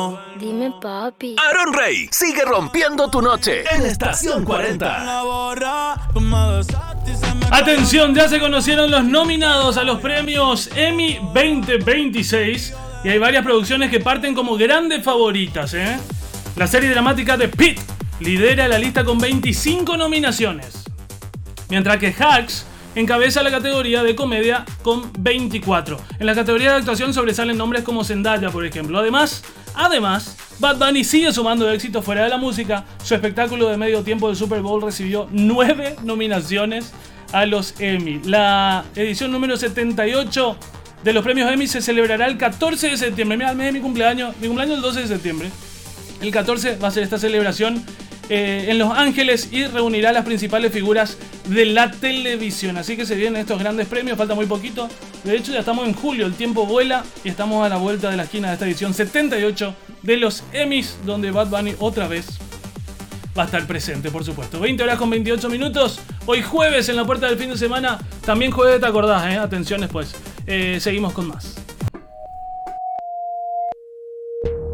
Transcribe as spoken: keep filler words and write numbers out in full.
Dime, papi. Aaron Rey sigue rompiendo tu noche en Estación cuarenta. Atención, ya se conocieron los nominados a los premios Emmy veinte veintiséis y hay varias producciones que parten como grandes favoritas, ¿eh? La serie dramática de Pitt lidera la lista con veinticinco nominaciones, mientras que Hacks encabeza la categoría de comedia con veinticuatro. En la categoría de actuación sobresalen nombres como Zendaya, por ejemplo. Además, además, Bad Bunny sigue sumando éxitos fuera de la música. Su espectáculo de medio tiempo del Super Bowl recibió nueve nominaciones a los Emmy. La edición número setenta y ocho de los premios Emmy se celebrará el catorce de septiembre. Mira, el mes de mi cumpleaños, mi cumpleaños el doce de septiembre. El catorce va a ser esta celebración eh, en Los Ángeles y reunirá a las principales figuras de la televisión. Así que se vienen estos grandes premios, falta muy poquito. De hecho, ya estamos en julio, el tiempo vuela y estamos a la vuelta de la esquina de esta edición setenta y ocho de los Emmys, donde Bad Bunny otra vez va a estar presente, por supuesto. veinte horas con veintiocho minutos. Hoy jueves en la puerta del fin de semana. También jueves, te acordás, ¿eh? Atención después. Eh, seguimos con más.